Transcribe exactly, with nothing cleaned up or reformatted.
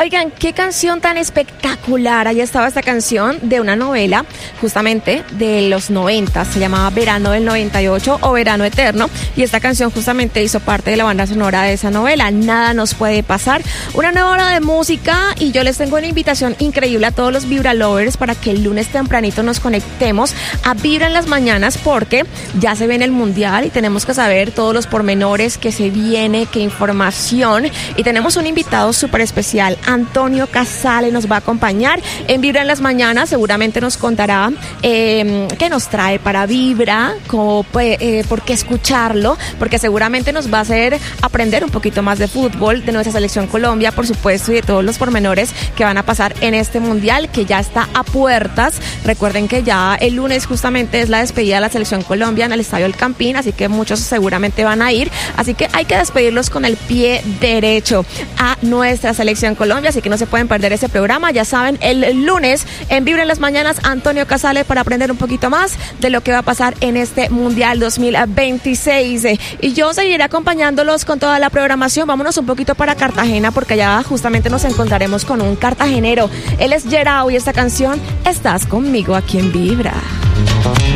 Oigan, qué canción tan espectacular. Ahí estaba esta canción de una novela justamente de los noventa, se llamaba Verano del noventa y ocho o Verano Eterno, y esta canción justamente hizo parte de la banda sonora de esa novela. Nada nos puede pasar, una nueva hora de música, y yo les tengo una invitación increíble a todos los Vibra Lovers para que el lunes tempranito nos conectemos a Vibra en las mañanas, porque ya se viene el Mundial y tenemos que saber todos los pormenores que se viene, qué información, y tenemos un invitado súper especial. Antonio Casale nos va a acompañar en Vibra en las mañanas. Seguramente nos contará eh, qué nos trae para Vibra, cómo, eh, por qué escucharlo, porque seguramente nos va a hacer aprender un poquito más de fútbol, de nuestra selección Colombia, por supuesto, y de todos los pormenores que van a pasar en este Mundial que ya está a puertas. Recuerden que ya el lunes justamente es la despedida de la selección Colombia en el Estadio El Campín, así que muchos seguramente van a ir, así que hay que despedirlos con el pie derecho a nuestra selección Colombia, así que no se pueden perder ese programa. Ya saben, el lunes en Vibra en las mañanas, Antonio Casale, para aprender un poquito más de lo que va a pasar en este Mundial dos mil veintiséis. Y yo seguiré acompañándolos con toda la programación. Vámonos un poquito para Cartagena, porque allá justamente nos encontraremos con un cartagenero. Él es Gerao y esta canción, Estás conmigo, aquí en Vibra.